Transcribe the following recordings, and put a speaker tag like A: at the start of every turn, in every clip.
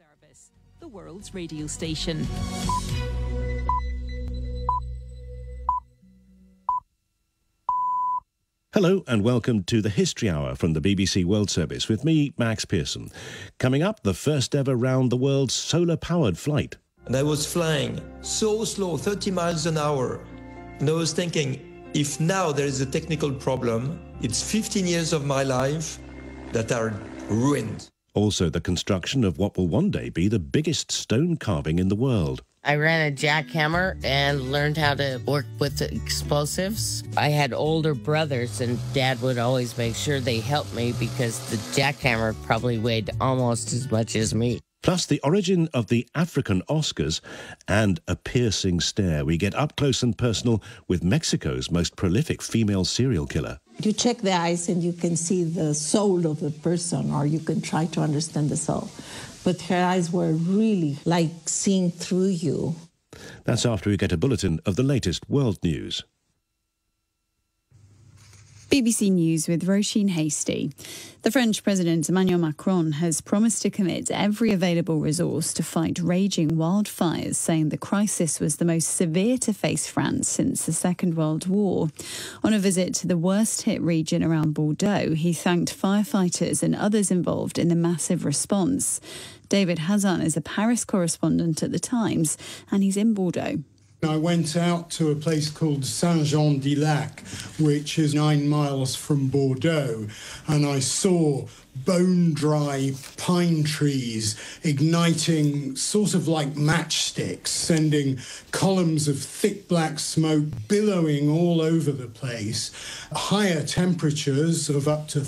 A: Service, the world's radio station.
B: Hello and welcome to the History Hour from the BBC World Service with me, Max Pearson. Coming up, the first ever round-the-world solar-powered flight.
C: And I was flying so slow, 30 miles an hour. And I was thinking, if now there is a technical problem, it's 15 years of my life that are ruined.
B: Also, the construction of what will one day be the biggest stone carving in the world.
D: I ran a jackhammer and learned how to work with explosives. I had older brothers, and Dad would always make sure they helped me because the jackhammer probably weighed almost as much as me.
B: Plus the origin of the African Oscars and a piercing stare. We get up close and personal with Mexico's most prolific female serial killer.
E: You check the eyes and you can see the soul of the person, or you can try to understand the soul. But her eyes were really like seeing through you.
B: That's after we get a bulletin of the latest world news.
F: BBC News with Roisin Hasty. The French President Emmanuel Macron has promised to commit every available resource to fight raging wildfires, saying the crisis was the most severe to face France since the Second World War. On a visit to the worst-hit region around Bordeaux, he thanked firefighters and others involved in the massive response. David Hazan is a Paris correspondent at The Times, and he's in Bordeaux.
G: I went out to a place called Saint-Jean-du-Lac, which is 9 miles from Bordeaux, and I saw bone-dry pine trees igniting sort of like matchsticks, sending columns of thick black smoke billowing all over the place. Higher temperatures of up to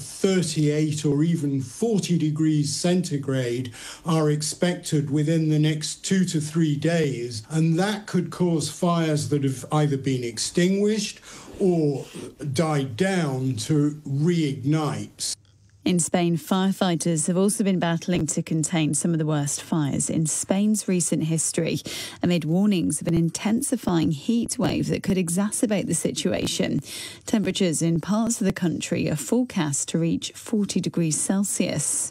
G: 38 or even 40 degrees centigrade are expected within the next 2 to 3 days, and that could cause fires that have either been extinguished or died down to reignite.
F: In Spain, firefighters have also been battling to contain some of the worst fires in Spain's recent history, amid warnings of an intensifying heat wave that could exacerbate the situation. Temperatures in parts of the country are forecast to reach 40 degrees Celsius.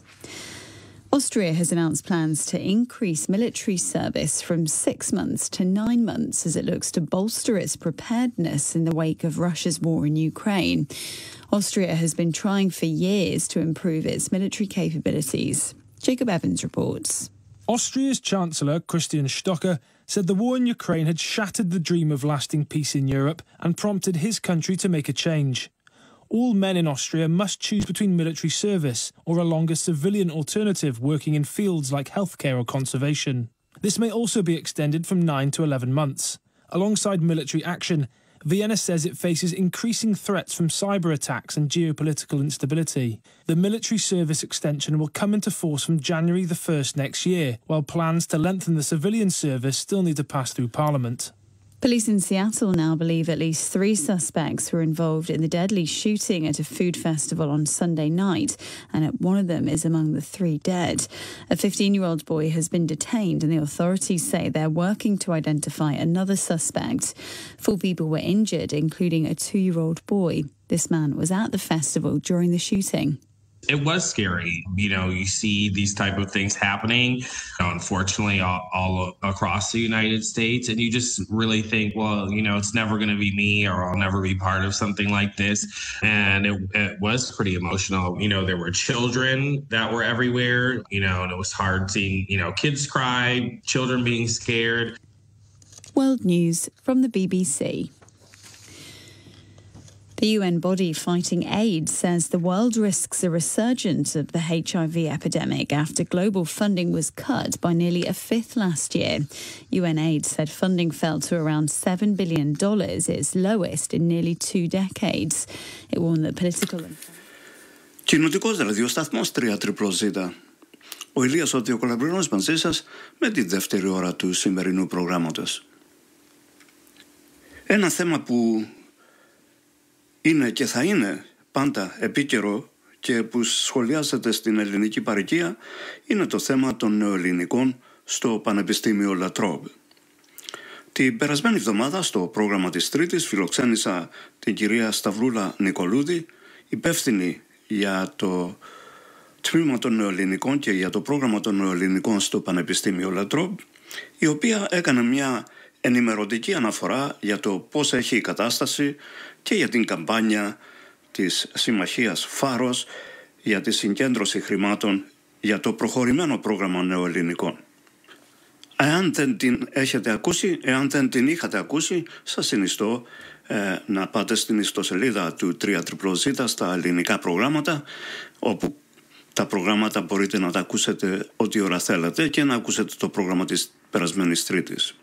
F: Austria has announced plans to increase military service from 6 months to 9 months as it looks to bolster its preparedness in the wake of Russia's war in Ukraine. Austria has been trying for years to improve its military capabilities. Jacob Evans reports.
H: Austria's Chancellor Christian Stocker said the war in Ukraine had shattered the dream of lasting peace in Europe and prompted his country to make a change. All men in Austria must choose between military service or a longer civilian alternative working in fields like healthcare or conservation. This may also be extended from 9 to 11 months. Alongside military action, Vienna says it faces increasing threats from cyber attacks and geopolitical instability. The military service extension will come into force from January the 1st next year, while plans to lengthen the civilian service still need to pass through Parliament.
F: Police in Seattle now believe at least 3 suspects were involved in the deadly shooting at a food festival on Sunday night, and one of them is among the 3 dead. A 15-year-old boy has been detained, and the authorities say they're working to identify another suspect. 4 people were injured, including a 2-year-old boy. This man was at the festival during the shooting.
I: It was scary. You see these type of things happening, unfortunately, all across the United States. And you just really think, well, it's never going to be me, or I'll never be part of something like this. And it was pretty emotional. There were children that were everywhere, and it was hard seeing, kids cry, children being scared.
F: World News from the BBC. The UN body fighting AIDS says the world risks a resurgence of the HIV epidemic after global funding was cut by nearly 1/5 last year. UNAIDS said funding fell to around $7 billion, its lowest in nearly 2 decades. It warned that political...
J: Κοινοτικός ραδιοσταθμός 3ZZZ. Ο Ηλίας ο Κολαμπρινός μαζί σας με τη δεύτερη ώρα του σημερινού προγράμματος. Ένα θέμα που είναι και θα είναι πάντα επίκαιρο και που σχολιάζεται στην ελληνική παροικία είναι το θέμα των νεοελληνικών στο Πανεπιστήμιο Λατρόμπ. Την περασμένη εβδομάδα στο πρόγραμμα της Τρίτης φιλοξένησα την κυρία Σταυρούλα Νικολούδη, υπεύθυνη για το τμήμα των νεοελληνικών και για το πρόγραμμα των νεοελληνικών στο Πανεπιστήμιο Λατρόμπ, η οποία έκανε μια ενημερωτική αναφορά για το πώς έχει η κατάσταση και για την καμπάνια της Συμμαχίας Φάρος για τη συγκέντρωση χρημάτων για το προχωρημένο πρόγραμμα νεοελληνικών. Εάν δεν την έχετε ακούσει, εάν δεν την είχατε ακούσει, σας συνιστώ να πάτε στην ιστοσελίδα του 3ZZZ στα ελληνικά προγράμματα, όπου τα προγράμματα μπορείτε να τα ακούσετε ό,τι ώρα θέλετε και να ακούσετε το πρόγραμμα της περασμένης Τρίτης.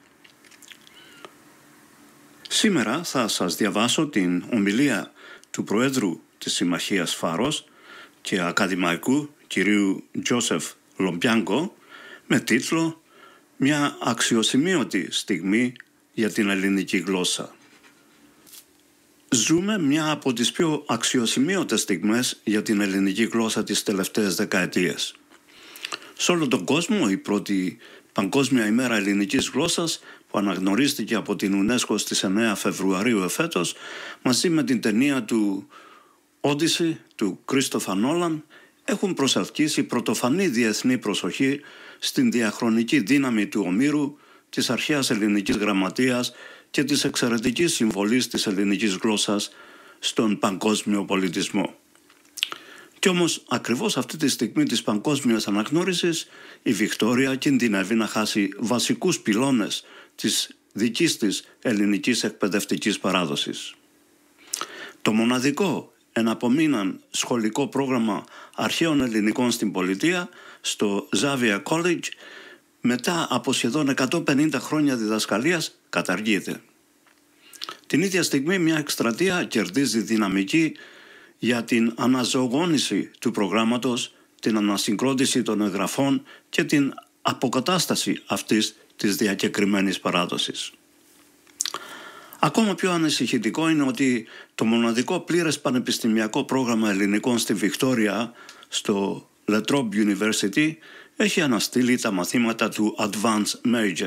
J: Σήμερα θα σας διαβάσω την ομιλία του Προέδρου της Συμμαχίας Φάρος και ακαδημαϊκού κυρίου Τζόσεφ Λομπιάνκο με τίτλο «Μια αξιοσημείωτη στιγμή για την ελληνική γλώσσα». Ζούμε μια από τις πιο αξιοσημείωτες στιγμές για την ελληνική γλώσσα τις τελευταίες δεκαετίες. Σε όλο τον κόσμο, η πρώτη Παγκόσμια ημέρα ελληνικής γλώσσας, που αναγνωρίστηκε από την UNESCO στις 9 Φεβρουαρίου εφέτος, μαζί με την ταινία του Odyssey του Κρίστοφα Νόλαν, έχουν προσελκύσει πρωτοφανή διεθνή προσοχή στην διαχρονική δύναμη του Ομήρου, της αρχαίας ελληνικής γραμματείας και της εξαιρετικής συμβολής της ελληνικής γλώσσας στον παγκόσμιο πολιτισμό. Κι όμως ακριβώς αυτή τη στιγμή της παγκόσμιας αναγνώρισης η Βικτόρια κινδυνεύει να χάσει βασικούς πυλώνες της δικής της ελληνικής εκπαιδευτικής παράδοσης. Το μοναδικό εναπομείναν σχολικό πρόγραμμα αρχαίων ελληνικών στην πολιτεία, στο Xavier College, μετά από σχεδόν 150 χρόνια διδασκαλίας, καταργείται. Την ίδια στιγμή μια εκστρατεία κερδίζει δυναμική για την αναζωογόνηση του προγράμματος, την ανασυγκρότηση των εγγραφών και την αποκατάσταση αυτής της διακεκριμένης παράδοσης. Ακόμα πιο ανησυχητικό είναι ότι το μοναδικό πλήρες πανεπιστημιακό πρόγραμμα ελληνικών στη Βικτόρια, στο La Trobe University, έχει αναστείλει τα μαθήματα του Advanced Major.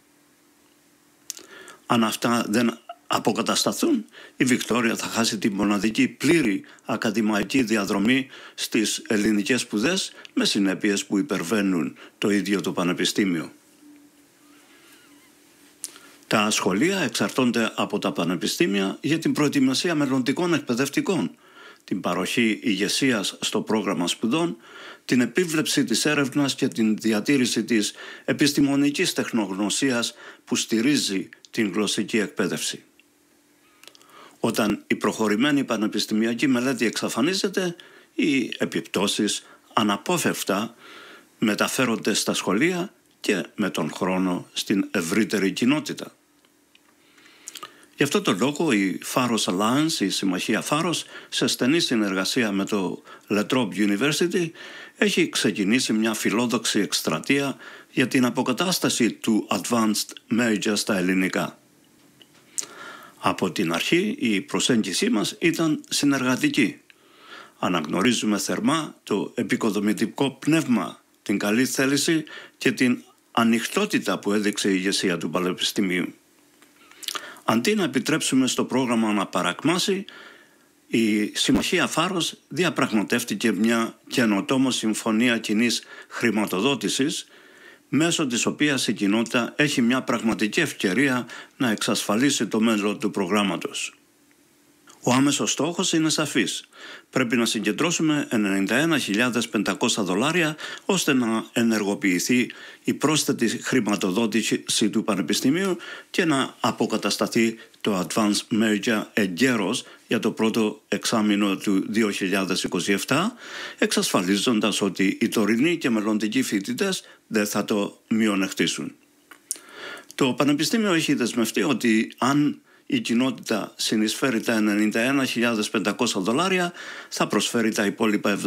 J: Αν αυτά δεν αποκατασταθούν, η Βικτόρια θα χάσει τη μοναδική πλήρη ακαδημαϊκή διαδρομή στις ελληνικές σπουδές, με συνέπειες που υπερβαίνουν το ίδιο το πανεπιστήμιο. Τα σχολεία εξαρτώνται από τα πανεπιστήμια για την προετοιμασία μελλοντικών εκπαιδευτικών, την παροχή ηγεσίας στο πρόγραμμα σπουδών, την επίβλεψη της έρευνας και την διατήρηση της επιστημονικής τεχνογνωσίας που στηρίζει την γλωσσική εκπαίδευση. Όταν η προχωρημένη πανεπιστημιακή μελέτη εξαφανίζεται, οι επιπτώσεις αναπόφευκτα μεταφέρονται στα σχολεία και με τον χρόνο στην ευρύτερη κοινότητα. Γι' αυτό το λόγο η Faros Alliance, η Συμμαχία Φάρος, σε στενή συνεργασία με το La Trobe University, έχει ξεκινήσει μια φιλόδοξη εκστρατεία για την αποκατάσταση του Advanced Major στα ελληνικά. Από την αρχή η προσέγγιση μας ήταν συνεργατική. Αναγνωρίζουμε θερμά το επικοδομητικό πνεύμα, την καλή θέληση και την ανοιχτότητα που έδειξε η ηγεσία του Πανεπιστημίου. Αντί να επιτρέψουμε στο πρόγραμμα να παρακμάσει, η Συμμαχία Φάρος διαπραγματεύτηκε μια καινοτόμο συμφωνία κοινής χρηματοδότησης, μέσω της οποίας η κοινότητα έχει μια πραγματική ευκαιρία να εξασφαλίσει το μέλλον του προγράμματος. Ο άμεσος στόχος είναι σαφής. Πρέπει να συγκεντρώσουμε $91.500 ώστε να ενεργοποιηθεί η πρόσθετη χρηματοδότηση του Πανεπιστημίου και να αποκατασταθεί το Advanced Major εγκαίρως για το πρώτο εξάμηνο του 2027, εξασφαλίζοντας ότι οι τωρινοί και μελλοντικοί φοιτητές δεν θα το μειονεκτήσουν. Το Πανεπιστήμιο έχει δεσμευτεί ότι αν η κοινότητα συνεισφέρει τα $91.500, θα προσφέρει τα υπόλοιπα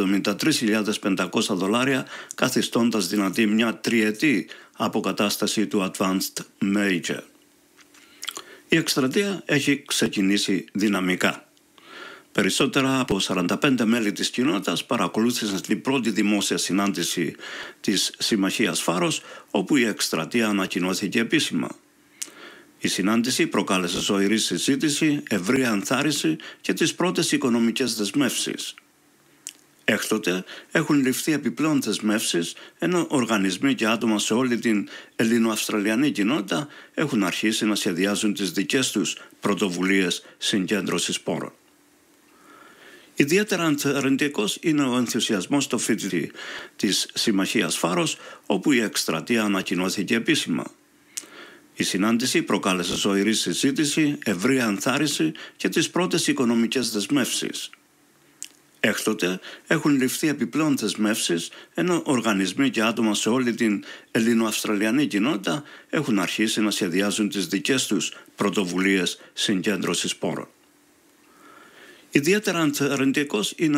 J: $73.500, καθιστώντας δυνατή μια τριετή αποκατάσταση του Advanced Major. Η εκστρατεία έχει ξεκινήσει δυναμικά. Περισσότερα από 45 μέλη της κοινότητας παρακολούθησαν την πρώτη δημόσια συνάντηση της Συμμαχίας Φάρος, όπου η εκστρατεία ανακοινώθηκε επίσημα. Η συνάντηση προκάλεσε ζωηρή συζήτηση, ευρεία ενθάρρυνση και τις πρώτες οικονομικές δεσμεύσεις. Έκτοτε έχουν ληφθεί επιπλέον δεσμεύσεις, ενώ οργανισμοί και άτομα σε όλη την ελληνοαυστραλιανή κοινότητα έχουν αρχίσει να σχεδιάζουν τις δικές τους πρωτοβουλίες συγκέντρωσης πόρων. Ιδιαίτερα αρνητικός είναι ο ενθουσιασμός στο φοιτητή της Συμμαχίας Φάρος, όπου η εκστρατεία ανακοινώθηκε επίσημα. Η συνάντηση προκάλεσε ζωηρή συζήτηση, ευρεία ενθάρρυνση και τις πρώτες οικονομικές δεσμεύσεις. Έκτοτε έχουν ληφθεί επιπλέον δεσμεύσεις, ενώ οργανισμοί και άτομα σε όλη την ελληνοαυστραλιανή κοινότητα έχουν αρχίσει να σχεδιάζουν τις δικές τους πρωτοβουλίες συγκέντρωσης πόρων. Ιδιαίτερα αρνητικός είναι